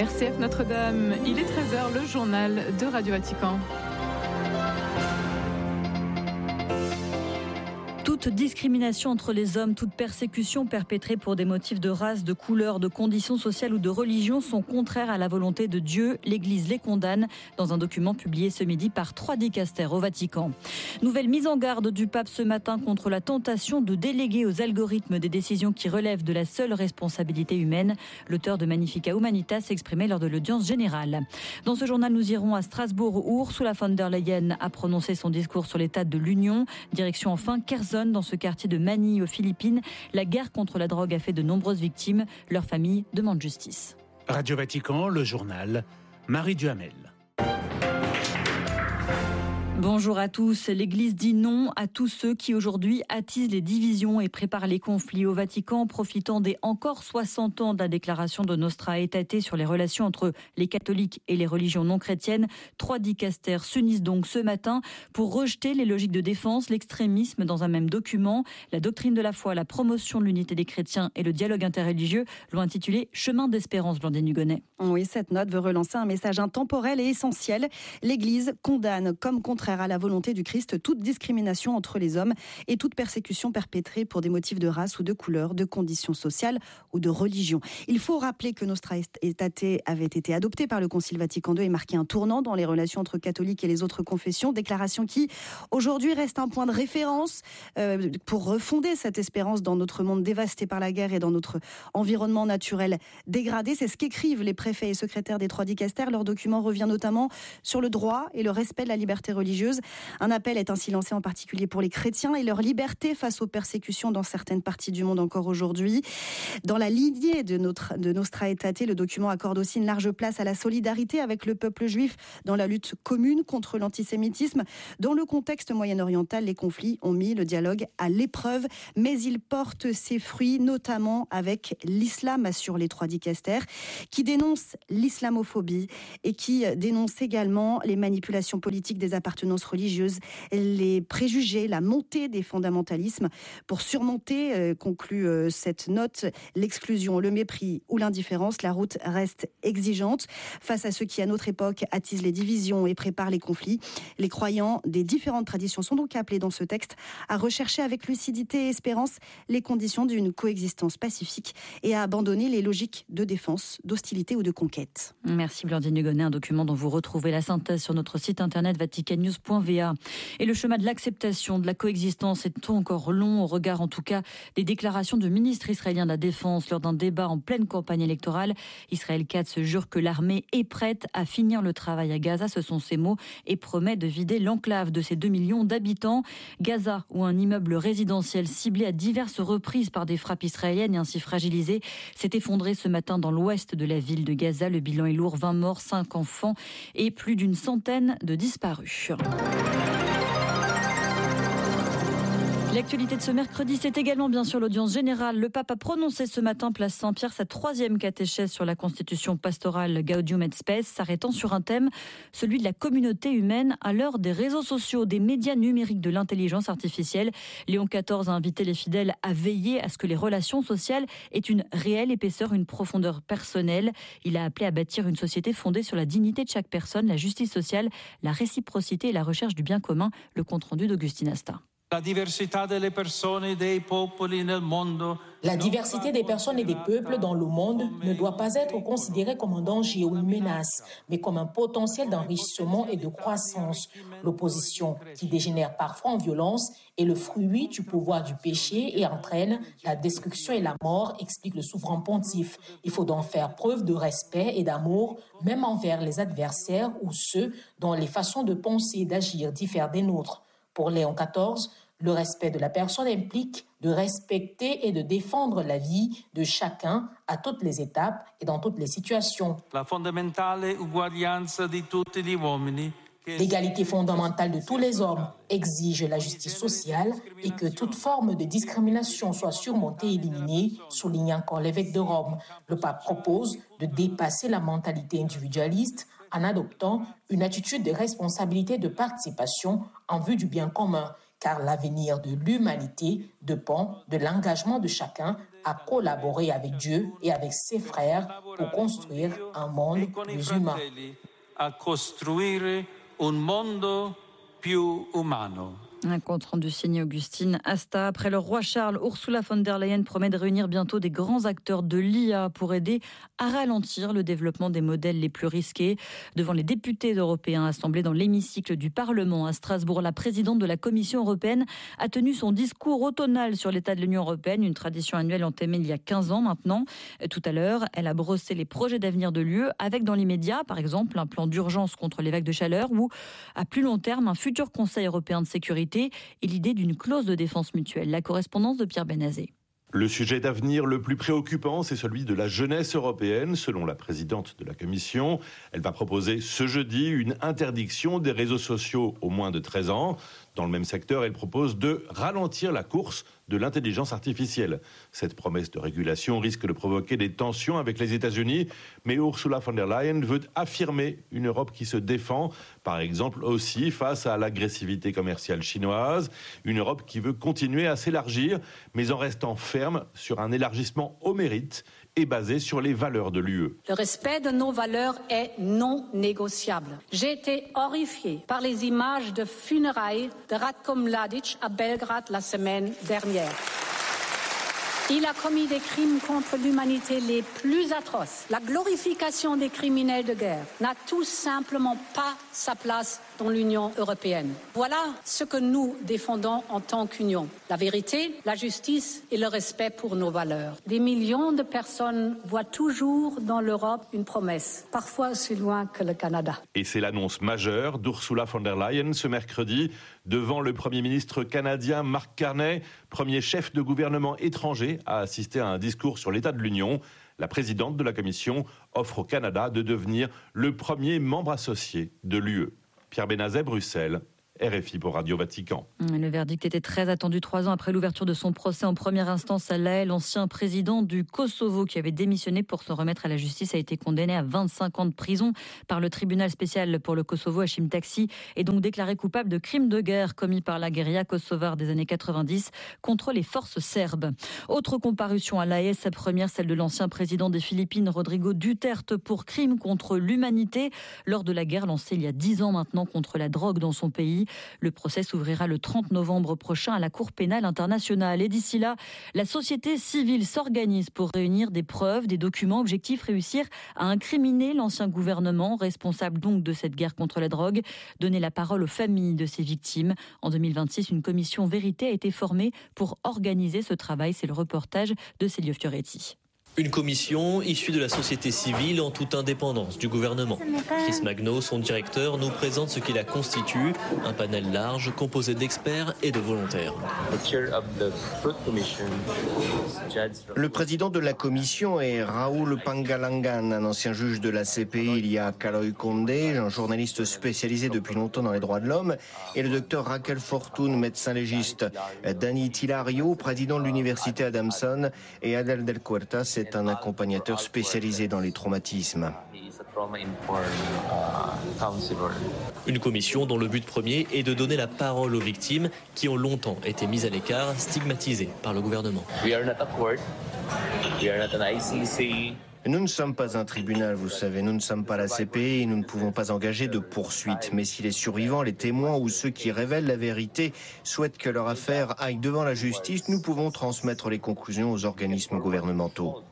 RCF Notre-Dame, il est 13h, le journal de Radio Vatican. Toute discrimination entre les hommes, toute persécution perpétrée pour des motifs de race, de couleur, de conditions sociales ou de religion sont contraires à la volonté de Dieu. L'Église les condamne dans un document publié ce midi par 3 dicastères au Vatican. Nouvelle mise en garde du pape ce matin contre la tentation de déléguer aux algorithmes des décisions qui relèvent de la seule responsabilité humaine. L'auteur de Magnificat Humanitas s'exprimait lors de l'audience générale. Dans ce journal, nous irons à Strasbourg où Ursula von der Leyen a prononcé son discours sur l'état de l'Union. Direction enfin Kherson, dans ce quartier de Manille aux Philippines. La guerre contre la drogue a fait de nombreuses victimes. Leurs familles demandent justice. Radio Vatican, le journal, Marie Duhamel. Bonjour à tous. L'Église dit non à tous ceux qui aujourd'hui attisent les divisions et préparent les conflits au Vatican, profitant des encore 60 ans de la déclaration de Nostra Aetate sur les relations entre les catholiques et les religions non chrétiennes. 3 dicastères s'unissent donc ce matin pour rejeter les logiques de défense, l'extrémisme dans un même document. La doctrine de la foi, la promotion de l'unité des chrétiens et le dialogue interreligieux l'ont intitulé Chemin d'espérance, Blandine Hugonnet. Oui, cette note veut relancer un message intemporel et essentiel. L'Église condamne comme contraire à la volonté du Christ toute discrimination entre les hommes et toute persécution perpétrée pour des motifs de race ou de couleur, de conditions sociales ou de religion. Il faut rappeler que Nostra Aetate avait été adoptée par le Concile Vatican II et marqué un tournant dans les relations entre catholiques et les autres confessions. Déclaration qui, aujourd'hui, reste un point de référence pour refonder cette espérance dans notre monde dévasté par la guerre et dans notre environnement naturel dégradé. C'est ce qu'écrivent les préfets et secrétaires des 3 dicastères. Leur document revient notamment sur le droit et le respect de la liberté religieuse. Un appel est ainsi lancé en particulier pour les chrétiens et leur liberté face aux persécutions dans certaines parties du monde encore aujourd'hui. Dans la lignée de Nostra Aetate, le document accorde aussi une large place à la solidarité avec le peuple juif dans la lutte commune contre l'antisémitisme. Dans le contexte moyen-oriental, les conflits ont mis le dialogue à l'épreuve, mais il porte ses fruits, notamment avec l'islam, assurent les 3 dicastères, qui dénoncent l'islamophobie et qui dénoncent également les manipulations politiques des appartenances religieuses, les préjugés, la montée des fondamentalismes. Pour surmonter, conclut cette note, l'exclusion, le mépris ou l'indifférence, la route reste exigeante. Face à ceux qui, à notre époque, attisent les divisions et préparent les conflits, les croyants des différentes traditions sont donc appelés dans ce texte à rechercher avec lucidité et espérance les conditions d'une coexistence pacifique et à abandonner les logiques de défense, d'hostilité ou de conquête. Merci Blandine Hugonnet, un document dont vous retrouvez la synthèse sur notre site internet vaticannews.va. Et le chemin de l'acceptation, de la coexistence est encore long, au regard en tout cas des déclarations du ministre israélien de la Défense lors d'un débat en pleine campagne électorale. Israël Katz jure que l'armée est prête à finir le travail à Gaza, ce sont ses mots, et promet de vider l'enclave de ses 2 millions d'habitants. Gaza, où un immeuble résidentiel ciblé à diverses reprises par des frappes israéliennes et ainsi fragilisé, s'est effondré ce matin dans l'ouest de la ville de Gaza. Le bilan est lourd, 20 morts, 5 enfants et plus d'une centaine de disparus. L'actualité de ce mercredi, c'est également bien sûr l'audience générale. Le pape a prononcé ce matin, place Saint-Pierre, sa 3e catéchèse sur la constitution pastorale Gaudium et Spes, s'arrêtant sur un thème, celui de la communauté humaine à l'heure des réseaux sociaux, des médias numériques, de l'intelligence artificielle. Léon XIV a invité les fidèles à veiller à ce que les relations sociales aient une réelle épaisseur, une profondeur personnelle. Il a appelé à bâtir une société fondée sur la dignité de chaque personne, la justice sociale, la réciprocité et la recherche du bien commun. Le compte-rendu d'Augustin Asta. La diversité des personnes et des peuples dans le monde ne doit pas être considérée comme un danger ou une menace, mais comme un potentiel d'enrichissement et de croissance. L'opposition, qui dégénère parfois en violence, est le fruit du pouvoir du péché et entraîne la destruction et la mort, explique le souverain pontife. Il faut donc faire preuve de respect et d'amour, même envers les adversaires ou ceux dont les façons de penser et d'agir diffèrent des nôtres. Pour Léon XIV, le respect de la personne implique de respecter et de défendre la vie de chacun à toutes les étapes et dans toutes les situations. La fondamentale uguaglianza di tutti gli uomini. L'égalité fondamentale de tous les hommes exige la justice sociale et que toute forme de discrimination soit surmontée et éliminée, souligne encore l'évêque de Rome. Le pape propose de dépasser la mentalité individualiste en adoptant une attitude de responsabilité et de participation en vue du bien commun, car l'avenir de l'humanité dépend de l'engagement de chacun à collaborer avec Dieu et avec ses frères pour construire un monde plus humain. A costruire un mondo più umano. Un compte rendu signé Augustine Asta. Après le roi Charles, Ursula von der Leyen promet de réunir bientôt des grands acteurs de l'IA pour aider à ralentir le développement des modèles les plus risqués. Devant les députés européens assemblés dans l'hémicycle du Parlement à Strasbourg, la présidente de la Commission européenne a tenu son discours automnal sur l'état de l'Union européenne, une tradition annuelle entamée il y a 15 ans maintenant. Tout à l'heure, elle a brossé les projets d'avenir de l'UE avec dans l'immédiat, par exemple, un plan d'urgence contre les vagues de chaleur ou, à plus long terme, un futur Conseil européen de sécurité et l'idée d'une clause de défense mutuelle. La correspondance de Pierre Benazé. Le sujet d'avenir le plus préoccupant, c'est celui de la jeunesse européenne, selon la présidente de la Commission. Elle va proposer ce jeudi une interdiction des réseaux sociaux aux moins de 13 ans. Dans le même secteur, elle propose de ralentir la course de l'intelligence artificielle. Cette promesse de régulation risque de provoquer des tensions avec les États-Unis, mais Ursula von der Leyen veut affirmer une Europe qui se défend, par exemple aussi face à l'agressivité commerciale chinoise, une Europe qui veut continuer à s'élargir, mais en restant ferme sur un élargissement au mérite et basé sur les valeurs de l'UE. Le respect de nos valeurs est non négociable. J'ai été horrifiée par les images de funérailles de Ratko Mladic à Belgrade la semaine dernière. Il a commis des crimes contre l'humanité les plus atroces. La glorification des criminels de guerre n'a tout simplement pas sa place dans l'Union européenne. Voilà ce que nous défendons en tant qu'Union. La vérité, la justice et le respect pour nos valeurs. Des millions de personnes voient toujours dans l'Europe une promesse, parfois aussi loin que le Canada. Et c'est l'annonce majeure d'Ursula von der Leyen ce mercredi devant le Premier ministre canadien Mark Carney, premier chef de gouvernement étranger à assister à un discours sur l'état de l'Union. La présidente de la Commission offre au Canada de devenir le premier membre associé de l'UE. Pierre Benazet, Bruxelles. RFI pour Radio Vatican. Le verdict était très attendu 3 ans après l'ouverture de son procès en première instance à La Haye. L'ancien président du Kosovo qui avait démissionné pour se remettre à la justice a été condamné à 25 ans de prison par le tribunal spécial pour le Kosovo, Hashim Taksi, et donc déclaré coupable de crimes de guerre commis par la guérilla kosovare des années 90 contre les forces serbes. Autre comparution à La Haye, sa première, celle de l'ancien président des Philippines, Rodrigo Duterte, pour crimes contre l'humanité lors de la guerre lancée il y a 10 ans maintenant contre la drogue dans son pays. Le procès s'ouvrira le 30 novembre prochain à la Cour pénale internationale. Et d'ici là, la société civile s'organise pour réunir des preuves, des documents, objectif réussir à incriminer l'ancien gouvernement, responsable donc de cette guerre contre la drogue, donner la parole aux familles de ces victimes. En 2026, une commission vérité a été formée pour organiser ce travail. C'est le reportage de Célio Fioretti. Une commission issue de la société civile en toute indépendance du gouvernement. Chris Magno, son directeur, nous présente ce qui la constitue, un panel large composé d'experts et de volontaires. Le président de la commission est Raoul Pangalangan, un ancien juge de la CPI. Il y a Kaloy Condé, un journaliste spécialisé depuis longtemps dans les droits de l'homme, et le docteur Raquel Fortune, médecin légiste. Danny Tilario, président de l'université Adamson, et Adel Del Cuerta, c'est un accompagnateur spécialisé dans les traumatismes. Une commission dont le but premier est de donner la parole aux victimes qui ont longtemps été mises à l'écart, stigmatisées par le gouvernement. Nous ne sommes pas un tribunal, vous savez, nous ne sommes pas la CPI, nous ne pouvons pas engager de poursuites. Mais si les survivants, les témoins ou ceux qui révèlent la vérité souhaitent que leur affaire aille devant la justice, nous pouvons transmettre les conclusions aux organismes gouvernementaux.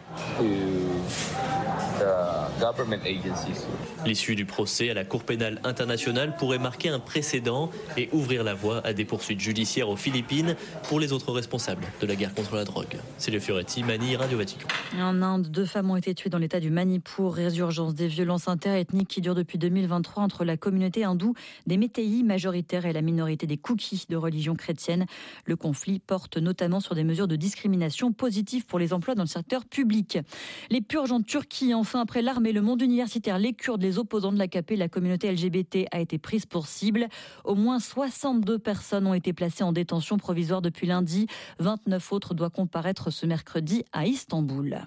L'issue du procès à la Cour pénale internationale pourrait marquer un précédent et ouvrir la voie à des poursuites judiciaires aux Philippines pour les autres responsables de la guerre contre la drogue. Célio Fioretti, Manille, Radio Vatican. En Inde, 2 femmes ont été tuées dans l'état du Manipur. Résurgence des violences interethniques qui durent depuis 2023 entre la communauté hindoue des Météis majoritaires et la minorité des Kooks de religion chrétienne. Le conflit porte notamment sur des mesures de discrimination positives pour les emplois dans le secteur public. Les purges en Turquie, enfin, après l'armée, le monde universitaire, les Kurdes, les opposants de l'AKP, la communauté LGBT a été prise pour cible. Au moins 62 personnes ont été placées en détention provisoire depuis lundi. 29 autres doivent comparaître ce mercredi à Istanbul.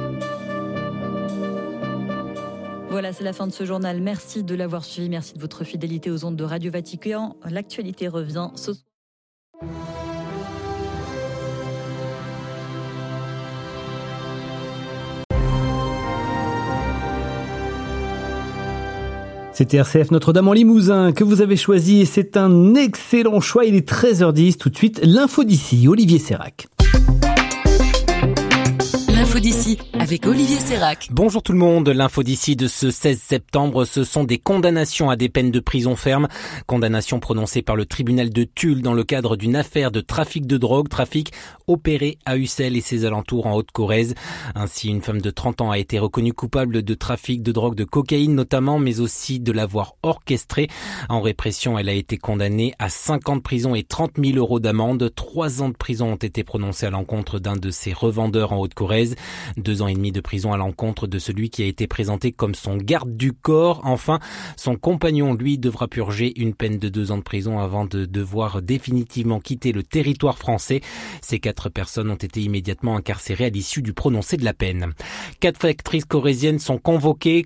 Voilà, c'est la fin de ce journal. Merci de l'avoir suivi. Merci de votre fidélité aux ondes de Radio Vatican. L'actualité revient ce soir. C'était RCF Notre-Dame en Limousin que vous avez choisi et c'est un excellent choix. Il est 13h10. Tout de suite, l'info d'ici, Olivier Sérac. L'info d'ici avec Olivier Sérac. Bonjour tout le monde. L'info d'ici de ce 16 septembre, ce sont des condamnations à des peines de prison ferme. Condamnations prononcées par le tribunal de Tulle dans le cadre d'une affaire de trafic de drogue, trafic opéré à Ussel et ses alentours en Haute-Corrèze. Ainsi, une femme de 30 ans a été reconnue coupable de trafic de drogue, de cocaïne notamment, mais aussi de l'avoir orchestré. En répression, elle a été condamnée à 5 ans de prison et 30 000 euros d'amende. 3 ans de prison ont été prononcés à l'encontre d'un de ses revendeurs en Haute-Corrèze. 2 ans et demi de prison à l'encontre de celui qui a été présenté comme son garde du corps. Enfin, son compagnon, lui, devra purger une peine de 2 ans de prison avant de devoir définitivement quitter le territoire français. Ces 4 personnes ont été immédiatement incarcérées à l'issue du prononcé de la peine. 4 actrices corréziennes sont convoquées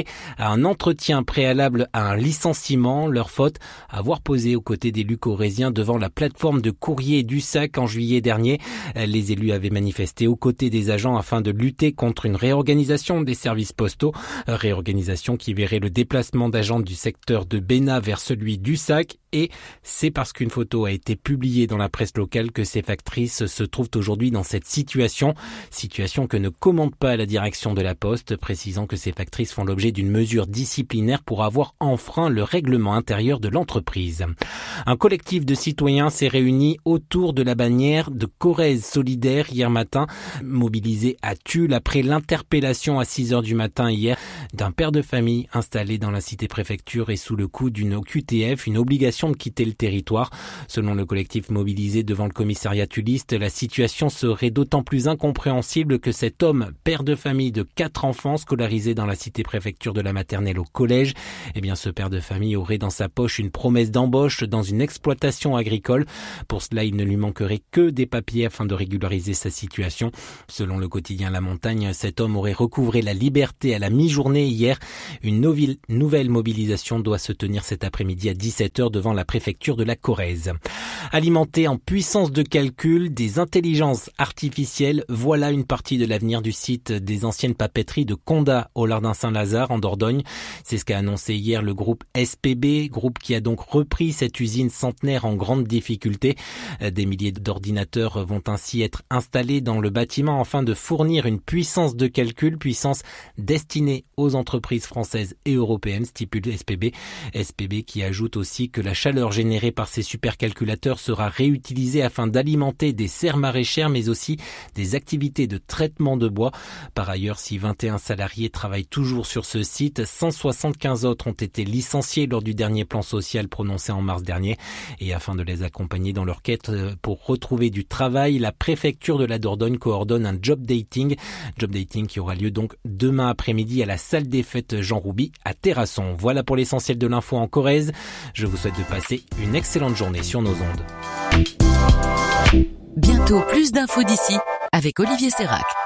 à un entretien préalable à un licenciement. Leur faute, avoir posé aux côtés d'élus corréziens devant la plateforme de courrier du SAC en juillet dernier. Les élus avaient manifesté aux côtés des agents afin de lutter contre une réorganisation des services postaux, réorganisation qui verrait le déplacement d'agents du secteur de Bénat vers celui du SAC. Et c'est parce qu'une photo a été publiée dans la presse locale que ces factrices se trouvent aujourd'hui dans cette situation que ne commente pas la direction de la Poste, précisant que ces factrices font l'objet d'une mesure disciplinaire pour avoir enfreint le règlement intérieur de l'entreprise. Un collectif de citoyens s'est réuni autour de la bannière de Corrèze solidaire hier matin, mobilisé à Tulle après l'interpellation à 6h du matin hier d'un père de famille installé dans la cité-préfecture et sous le coup d'une OQTF, une obligation de quitter le territoire. Selon le collectif mobilisé devant le commissariat tulliste, la situation serait d'autant plus incompréhensible que cet homme, père de famille de 4 enfants scolarisés dans la cité-préfecture de la maternelle au collège, ce père de famille aurait dans sa poche une promesse d'embauche dans une exploitation agricole. Pour cela, il ne lui manquerait que des papiers afin de régulariser sa situation. Selon le quotidien La Montagne, cet homme aurait recouvré la liberté à la mi-journée hier. Une nouvelle mobilisation doit se tenir cet après-midi à 17h devant la préfecture de la Corrèze. Alimenté en puissance de calcul, des intelligences artificielles, voilà une partie de l'avenir du site des anciennes papeteries de Condat au Lardin-Saint-Lazare en Dordogne. C'est ce qu'a annoncé hier le groupe SPB, groupe qui a donc repris cette usine centenaire en grande difficulté. Des milliers d'ordinateurs vont ainsi être installés dans le bâtiment afin de fournir une puissance de calcul, puissance destinée aux entreprises françaises et européennes, stipule SPB. SPB qui ajoute aussi que la chaleur générée par ces supercalculateurs sera réutilisée afin d'alimenter des serres maraîchères mais aussi des activités de traitement de bois. Par ailleurs, si 21 salariés travaillent toujours sur ce site, 175 autres ont été licenciés lors du dernier plan social prononcé en mars dernier. Et afin de les accompagner dans leur quête pour retrouver du travail, la préfecture de la Dordogne coordonne un job dating qui aura lieu donc demain après-midi à la salle des fêtes Jean Rouby à Terrasson. Voilà pour l'essentiel de l'info en Corrèze. Je vous souhaite de passer une excellente journée sur nos ondes. Bientôt plus d'infos d'ici avec Olivier Sérac.